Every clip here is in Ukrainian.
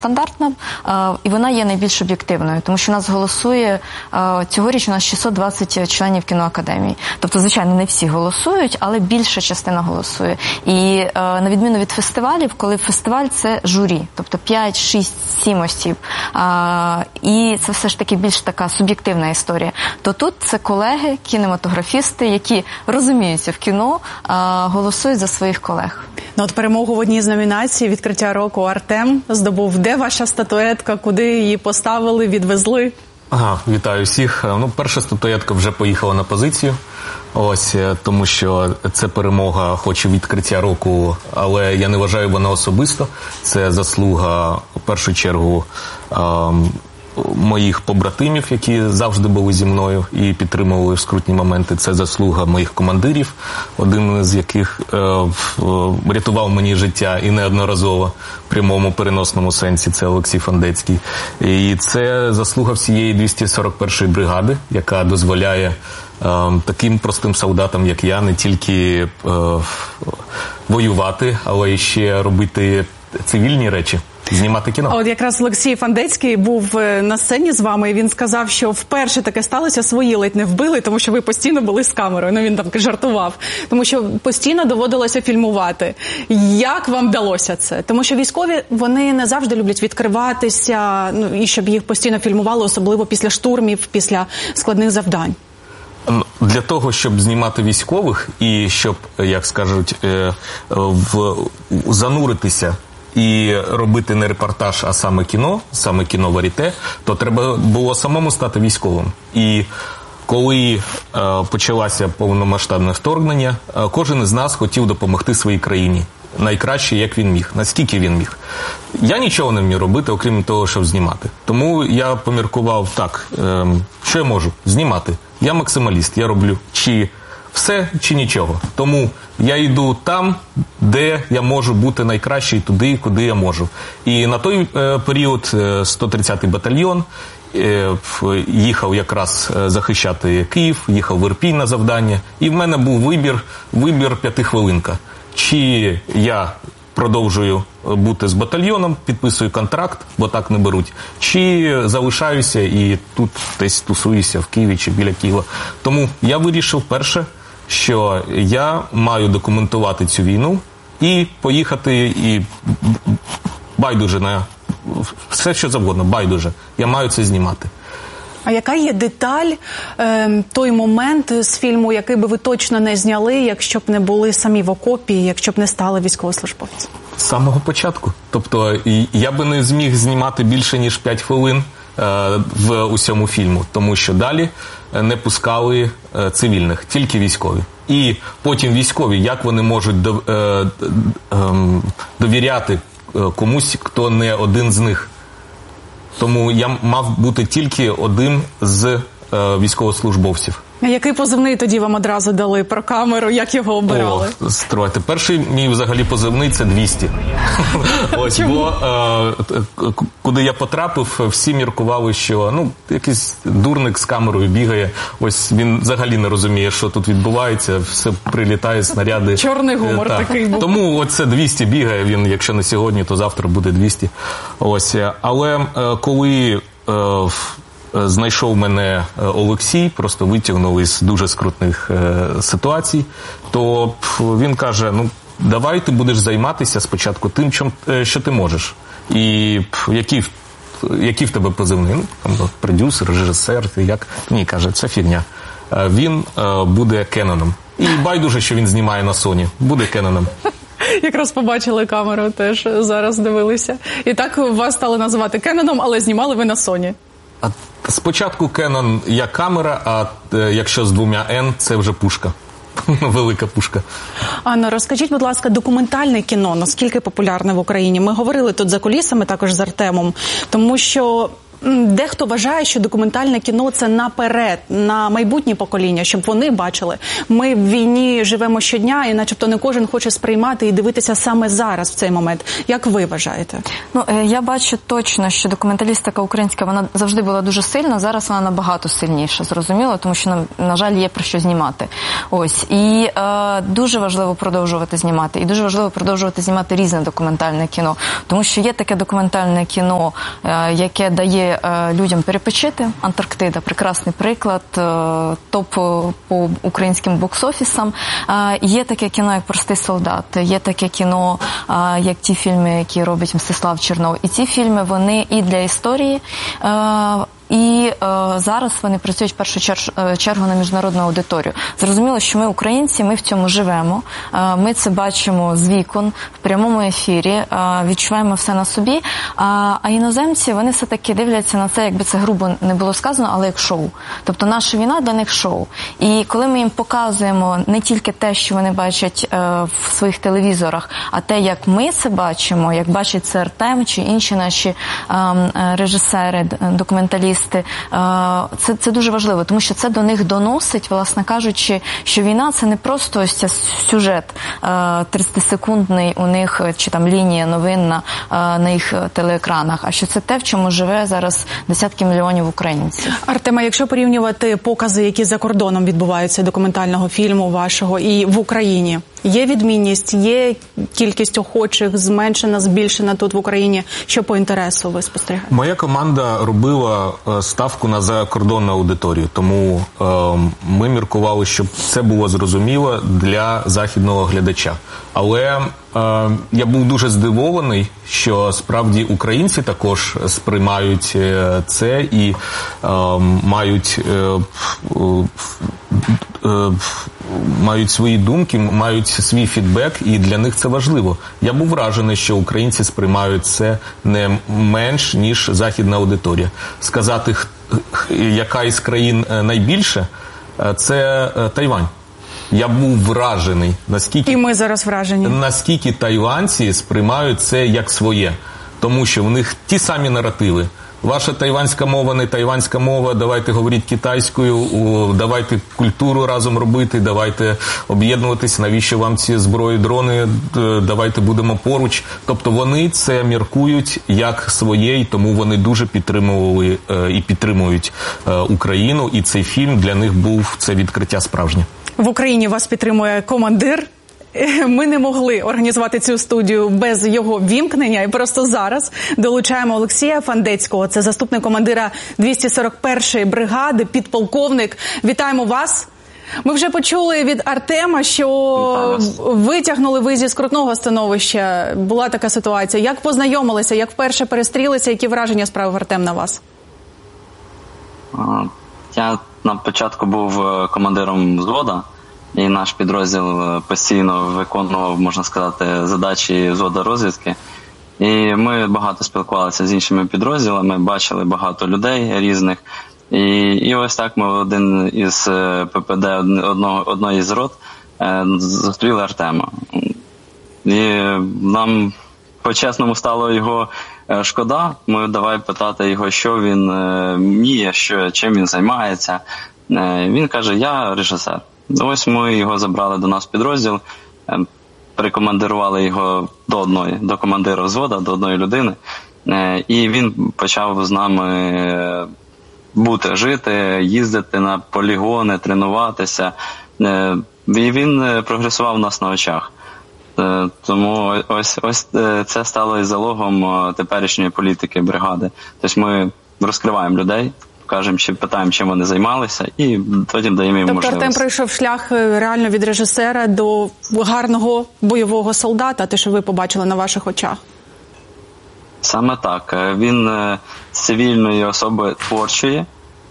стандартна, і вона є найбільш об'єктивною, тому що у нас голосує, цьогоріч у нас 620 членів кіноакадемії. Тобто, звичайно, не всі голосують, але більша частина голосує. І на відміну від фестивалів, коли фестиваль – це журі, тобто 5, 6, 7 осіб, і це все ж таки більш така суб'єктивна історія, то тут це колеги, кінематографісти, які розуміються в кіно, голосують за своїх колег. Ну, от перемогу в одній з номінацій «Відкриття року» Артем здобув. Де ваша статуетка? Куди її поставили, відвезли? Вітаю всіх. Ну, перша статуетка вже поїхала на позицію. Ось, тому що це перемога, хоч і відкриття року, але я не вважаю вона особисто. Це заслуга, в першу чергу, моїх побратимів, які завжди були зі мною і підтримували в скрутні моменти. Це заслуга моїх командирів, один з яких рятував мені життя і неодноразово в прямому переносному сенсі. Це Олексій Фандецький. І це заслуга всієї 241-ї бригади, яка дозволяє таким простим солдатам, як я, не тільки воювати, але й ще робити цивільні речі. Знімати кіно. От якраз Олексій Фандецький був на сцені з вами, і він сказав, що вперше таке сталося, свої ледь не вбили, тому що ви постійно були з камерою. Ну, він там жартував. Тому що постійно доводилося фільмувати. Як вам вдалося це? Тому що військові, вони не завжди люблять відкриватися, ну, і щоб їх постійно фільмували, особливо після штурмів, після складних завдань. Для того, щоб знімати військових і щоб, як скажуть, зануритися і робити не репортаж, а саме кіно варіте, то треба було самому стати військовим. І коли почалося повномасштабне вторгнення, кожен із нас хотів допомогти своїй країні. Найкраще, як він міг, наскільки він міг. Я нічого не вмів робити, окрім того, щоб знімати. Тому я поміркував так, що я можу? Знімати. Я максималіст, я роблю чи все, чи нічого. Тому я йду там, де я можу бути найкращий, туди, куди я можу. І на той період 130-й батальйон їхав якраз захищати Київ, їхав в Ірпінь на завдання. І в мене був вибір 5-хвилинка. Чи я продовжую бути з батальйоном, підписую контракт, бо так не беруть, чи залишаюся і тут десь тусуюся в Києві чи біля Києва. Тому я вирішив перше, що я маю документувати цю війну і поїхати, і байдуже на все, що завгодно, байдуже. Я маю це знімати. А яка є деталь, той момент з фільму, який би ви точно не зняли, якщо б не були самі в окопі, якщо б не стали військовослужбовцем? З самого початку. Тобто я би не зміг знімати більше, ніж 5 хвилин в усьому фільму, тому що далі не пускали цивільних, тільки військові. І потім військові, як вони можуть довіряти комусь, хто не один з них. Тому я мав бути тільки один з військовослужбовців. А який позивний тоді вам одразу дали про камеру? Як його обирали? Стривайте. Перший мій взагалі позивний – це 200. Ось, бо куди я потрапив, всі міркували, що якийсь дурник з камерою бігає. Ось він взагалі не розуміє, що тут відбувається. Все прилітає, снаряди. Чорний гумор такий був. Тому оце 200 бігає. Він, якщо не сьогодні, то завтра буде 200. Ось. Але коли знайшов мене Олексій, просто витягнув із дуже скрутних ситуацій, то він каже, давай ти будеш займатися спочатку тим, що ти можеш. І які в тебе позивний? Продюсер, режисер, як? Ні, каже, це фігня. Він буде Кеноном. І байдуже, що він знімає на Sony. Буде Кеноном. Якраз побачили камеру, теж зараз дивилися. І так вас стали називати Кеноном, але знімали ви на Sony. Спочатку Canon як камера, а якщо з 2 N, це вже пушка. Велика пушка. Анна, розкажіть, будь ласка, документальне кіно, наскільки популярне в Україні? Ми говорили тут за кулісами також з Артемом, тому що Дехто вважає, що документальне кіно – це наперед, на майбутнє покоління, щоб вони бачили. Ми в війні живемо щодня, і начебто не кожен хоче сприймати і дивитися саме зараз, в цей момент. Як ви вважаєте? Я бачу точно, що документалістика українська, вона завжди була дуже сильна, зараз вона набагато сильніша, зрозуміло, тому що, на жаль, є про що знімати. Ось. І дуже важливо продовжувати знімати, і дуже важливо продовжувати знімати різне документальне кіно, тому що є таке документальне кіно, яке дає людям перепочити. Антарктида – прекрасний приклад, топ по українським бокс-офісам. Є таке кіно, як «Простий солдат», є таке кіно, як ті фільми, які робить Мстислав Чернов. І ці фільми, вони і для історії, і зараз вони працюють в першу чергу на міжнародну аудиторію. Зрозуміло, що ми українці, ми в цьому живемо, ми це бачимо з вікон, в прямому ефірі, відчуваємо все на собі, а іноземці, вони все-таки дивляться на це, якби це грубо не було сказано, але як шоу. Тобто наша війна для них шоу. І коли ми їм показуємо не тільки те, що вони бачать в своїх телевізорах, а те, як ми це бачимо, як бачить це Артем чи інші наші режисери, документалісти, це дуже важливо, тому що це до них доносить, власне кажучи, що війна – це не просто ось цей сюжет 30-секундний у них, чи там лінія новинна на їх телеекранах, а що це те, в чому живе зараз десятки мільйонів українців. Артема, якщо порівнювати покази, які за кордоном відбуваються документального фільму вашого і в Україні, є відмінність, є кількість охочих, зменшена, збільшена тут в Україні? Що по інтересу ви спостерігаєте? Моя команда робила ставку на закордонну аудиторію, тому ми міркували, щоб це було зрозуміло для західного глядача. Але я був дуже здивований, що справді українці також сприймають це і мають свої думки, мають свій фідбек, і для них це важливо. Я був вражений, що українці сприймають це не менш, ніж західна аудиторія. Сказати, яка із країн найбільше, це Тайвань. Я був вражений, наскільки... І ми зараз вражені. Наскільки тайванці сприймають це як своє. Тому що в них ті самі наративи. Ваша тайванська мова не тайванська мова, давайте говорити китайською, давайте культуру разом робити, давайте об'єднуватись, навіщо вам ці зброї, дрони, давайте будемо поруч. Тобто вони це міркують як своє, і тому вони дуже підтримували і підтримують Україну, і цей фільм для них був це відкриття справжнє. В Україні вас підтримує командир. Ми не могли організувати цю студію без його вімкнення, і просто зараз долучаємо Олексія Фандецького. Це заступник командира 241-ї бригади, підполковник. Вітаємо вас! Ми вже почули від Артема, що витягнули ви зі скрутного становища. Була така ситуація. Як познайомилися, як вперше перестрілися, які враження справив Артем на вас? Я на початку був командиром взвода, і наш підрозділ постійно виконував, можна сказати, задачі взводу розвідки. І ми багато спілкувалися з іншими підрозділами, бачили багато людей різних. І ось так ми один із ППД одної з рот зустріли Артема. І нам по-чесному стало його шкода. Ми давай питати його, що він вміє, чим він займається. Він каже, я режисер. Ось ми його забрали до нас в підрозділ, прикомандирували його до командира взвода, до одної людини. І він почав з нами жити, їздити на полігони, тренуватися. І він прогресував у нас на очах. Тому ось це стало і залогом теперішньої політики бригади. Тобто ми розкриваємо людей, кажемо, питаємо, чим вони займалися, і потім даємо їм можливість. Тобто Артем пройшов шлях реально від режисера до гарного бойового солдата, те, що ви побачили на ваших очах? Саме так. Він з цивільної особи творчої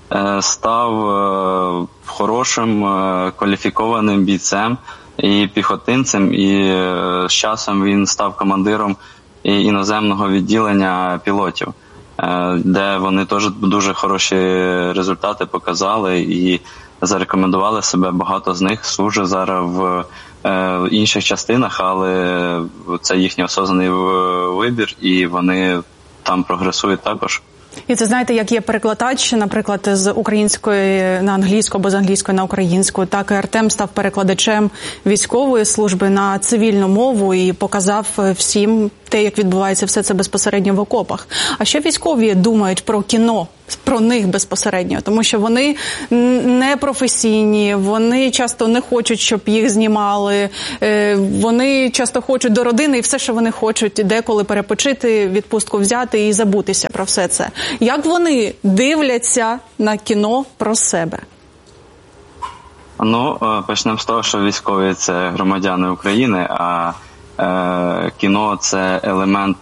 став хорошим, кваліфікованим бійцем і піхотинцем, і з часом він став командиром іноземного відділення пілотів, де вони теж дуже хороші результати показали і зарекомендували себе. Багато з них служать зараз в інших частинах, але це їхній осознаний вибір, і вони там прогресують також. І це, знаєте, як є перекладач, наприклад, з української на англійську або з англійської на українську, так і Артем став перекладачем військової служби на цивільну мову і показав всім те, як відбувається все це безпосередньо в окопах. А що військові думають про кіно, про них безпосередньо? Тому що вони не професійні, вони часто не хочуть, щоб їх знімали, вони часто хочуть до родини і все, що вони хочуть, деколи перепочити, відпустку взяти і забутися про все це. Як вони дивляться на кіно про себе? Ну, почнемо з того, що військові – це громадяни України, а кіно – це елемент,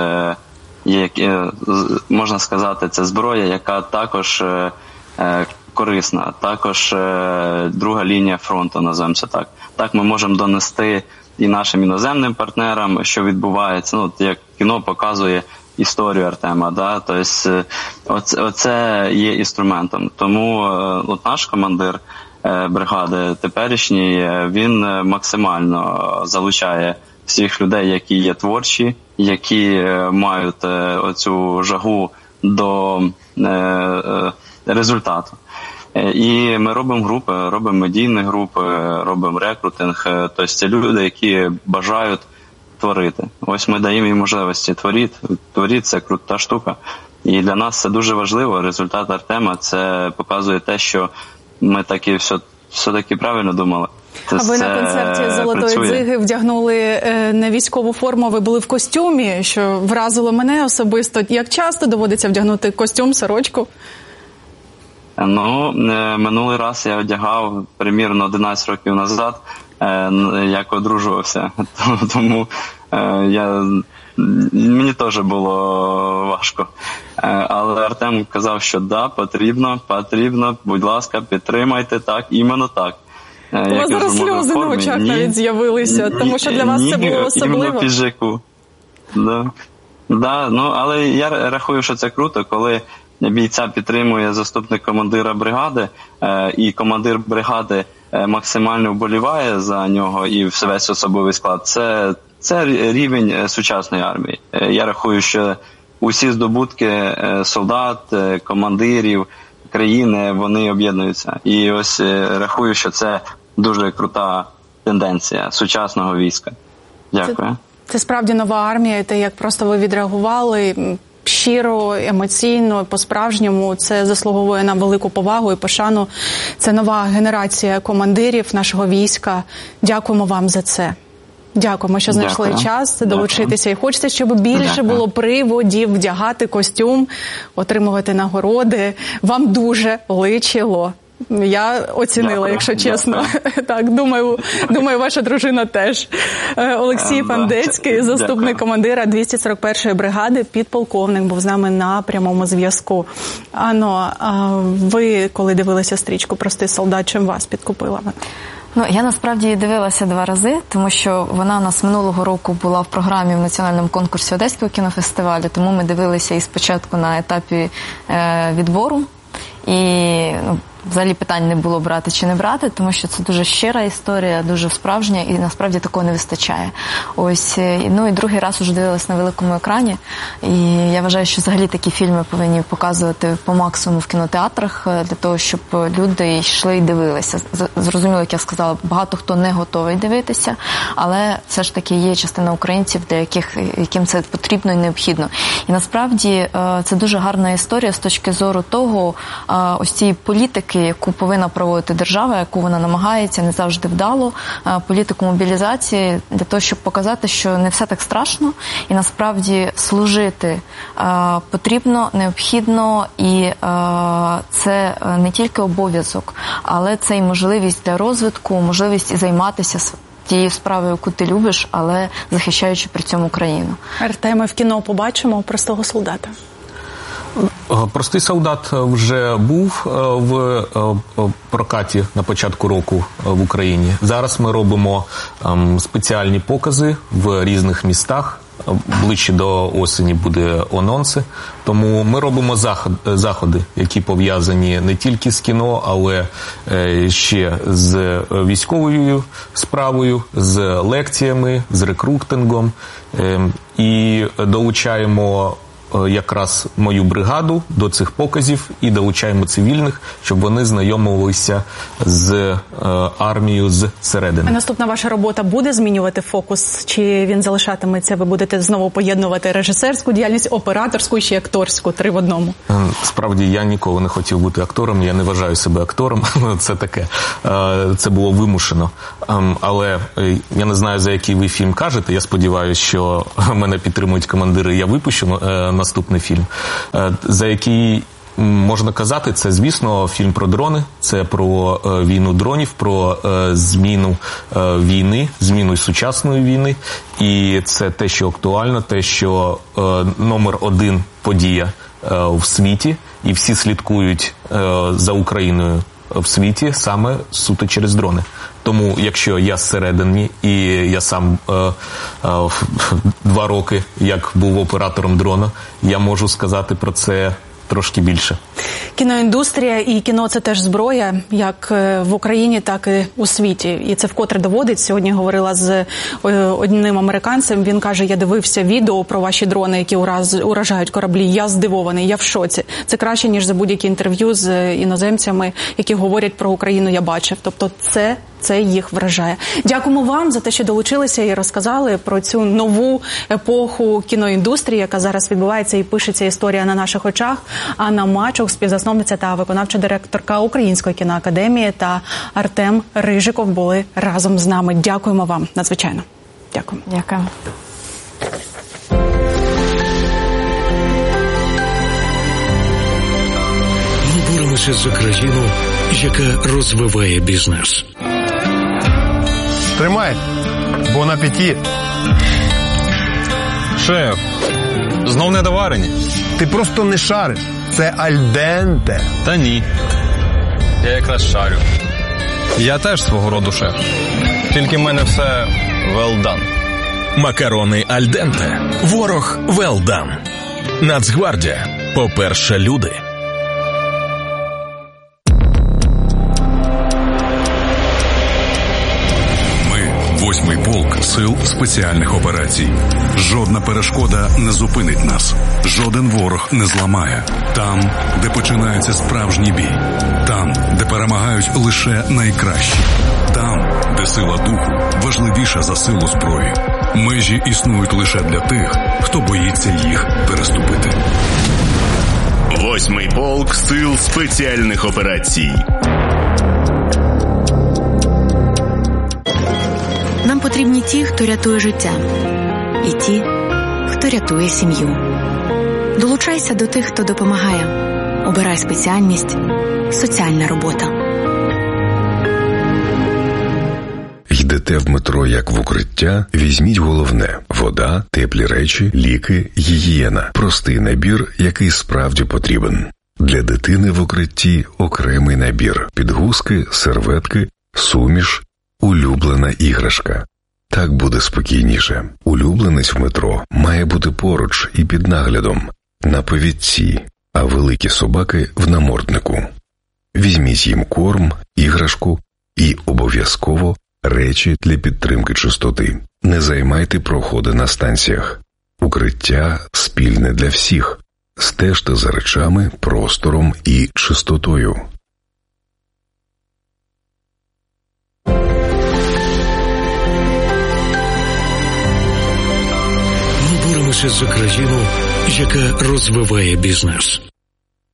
можна сказати, це зброя, яка також корисна, також друга лінія фронту, називаємо це так. Так ми можемо донести і нашим іноземним партнерам, що відбувається, ну, як кіно показує історію Артема, да? Тобто оце є інструментом. Тому от наш командир бригади теперішній, він максимально залучає всіх людей, які є творчі, які мають оцю жагу до результату. І ми робимо групи, робимо медійні групи, робимо рекрутинг. Тобто це люди, які бажають творити. Ось ми даємо їм можливості творіть, це крута штука. І для нас це дуже важливо. Результат Артема, це показує те, що ми таки все-таки правильно думали. А ви на концерті «Золотої дзиги» вдягнули не військову форму, ви були в костюмі, що вразило мене особисто. Як часто доводиться вдягнути костюм, сорочку? Ну, минулий раз я одягав примірно 11 років назад, як одружувався. Тому мені теж було важко. Але Артем казав, що да, потрібно, будь ласка, підтримайте так, іменно так. У вас зараз сльози на очах навіть з'явилися, тому що для вас це було особливо. Іменно піджаку. Да, ну, але я рахую, що це круто, коли бійця підтримує заступник командира бригади, і командир бригади максимально вболіває за нього і весь особовий склад. Це рівень сучасної армії. Я рахую, що усі здобутки солдат, командирів країни, вони об'єднуються. І ось рахую, що це дуже крута тенденція сучасного війська. Дякую. Це справді нова армія, і те, як просто ви відреагували щиро, емоційно, по-справжньому, це заслуговує на велику повагу і пошану. Це нова генерація командирів нашого війська. Дякуємо вам за це. Дякуємо, що знайшли час долучитися. І хочеться, щоб більше було приводів вдягати костюм, отримувати нагороди. Вам дуже личило. Я оцінила, якщо чесно. Так, думаю, ваша дружина теж. Олексій Фандецький, заступник командира 241-ї бригади, підполковник, був з нами на прямому зв'язку. Ано, ви, коли дивилися стрічку «Простий солдат», чим вас підкупила? Ну, я насправді її дивилася 2 рази, тому що вона у нас минулого року була в програмі в національному конкурсі Одеського кінофестивалю, тому ми дивилися і спочатку на етапі відбору, і взагалі питань не було брати чи не брати, тому що це дуже щира історія, дуже справжня, і насправді такого не вистачає. Ось, ну і другий раз уже дивилась на великому екрані, і я вважаю, що взагалі такі фільми повинні показувати по максимуму в кінотеатрах, для того, щоб люди йшли і дивилися. Зрозуміло, як я сказала, багато хто не готовий дивитися, але все ж таки є частина українців, яким це потрібно і необхідно. І насправді це дуже гарна історія з точки зору того, ось цієї політики, яку повинна проводити держава, яку вона намагається, не завжди вдало, політику мобілізації, для того, щоб показати, що не все так страшно, і насправді служити потрібно, необхідно, і це не тільки обов'язок, але це і можливість для розвитку, можливість і займатися тією справою, яку ти любиш, але захищаючи при цьому країну. Артем, ми в кіно побачимо «Простого солдата». «Простий солдат» вже був в прокаті на початку року в Україні. Зараз ми робимо спеціальні покази в різних містах. Ближче до осені буде анонси. Тому ми робимо заходи, які пов'язані не тільки з кіно, але ще з військовою справою, з лекціями, з рекрутингом. І долучаємо якраз мою бригаду до цих показів і долучаємо цивільних, щоб вони знайомилися з армією зсередини. А наступна ваша робота буде змінювати фокус? Чи він залишатиметься? Ви будете знову поєднувати режисерську діяльність, операторську і ще акторську, 3 в одному? Справді, я ніколи не хотів бути актором, я не вважаю себе актором, це таке, це було вимушено. Але я не знаю, за який ви фільм кажете, я сподіваюся, що мене підтримують командири, я випущу наступний фільм. За який можна казати, це, звісно, фільм про дрони, це про війну дронів, про зміну війни, зміну сучасної війни. І це те, що актуально, те, що номер 1 подія в світі, і всі слідкують за Україною в світі саме суто через дрони. Тому, якщо я зсередині, і я сам 2 роки, як був оператором дрона, я можу сказати про це трошки більше. Кіноіндустрія і кіно – це теж зброя, як в Україні, так і у світі. І це вкотре доводить. Сьогодні говорила з одним американцем, він каже, я дивився відео про ваші дрони, які уражають кораблі, я здивований, я в шоці. Це краще, ніж за будь-які інтерв'ю з іноземцями, які говорять про Україну, я бачив. Тобто це їх вражає. Дякуємо вам за те, що долучилися і розказали про цю нову епоху кіноіндустрії, яка зараз відбувається і пишеться історія на наших очах. Анна Мачух, співзасновниця та виконавча директорка Української кіноакадемії, та Артем Рижиков були разом з нами. Дякуємо вам надзвичайно. Дякую. Дякую. Ми боремося за країну, яка розвиває бізнес. Тримай, бон апетит. Шеф, знов недоварені? Ти просто не шариш. Це альденте. Та ні. Я якраз шарю. Я теж свого роду шеф. Тільки в мене все well done. Макарони альденте. Ворог well done. Нацгвардія. По-перше, люди. Восьмий полк сил спеціальних операцій. Жодна перешкода не зупинить нас. Жоден ворог не зламає. Там, де починається справжній бій. Там, де перемагають лише найкращі. Там, де сила духу важливіша за силу зброї. Межі існують лише для тих, хто боїться їх переступити. Восьмий полк сил спеціальних операцій. Нам потрібні ті, хто рятує життя, і ті, хто рятує сім'ю. Долучайся до тих, хто допомагає. Обирай спеціальність «Соціальна робота». Йдете в метро як в укриття, візьміть головне – вода, теплі речі, ліки, гігієна. Простий набір, який справді потрібен. Для дитини в укритті окремий набір – підгузки, серветки, суміш, улюблена іграшка. Так буде спокійніше. Улюбленець в метро має бути поруч і під наглядом, на повідці, а великі собаки в наморднику. Візьміть їм корм, іграшку і обов'язково речі для підтримки чистоти. Не займайте проходи на станціях. Укриття спільне для всіх. Стежте за речами, простором і чистотою. Ми боремося за країну, яка розвиває бізнес.